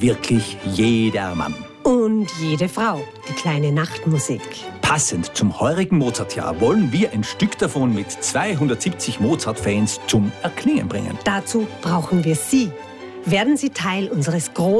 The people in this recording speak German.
wirklich jeder Mann. Und jede Frau, die kleine Nachtmusik. Passend zum heurigen Mozartjahr wollen wir ein Stück davon mit 270 Mozart-Fans zum Erklingen bringen. Dazu brauchen wir Sie. Werden Sie Teil unseres großen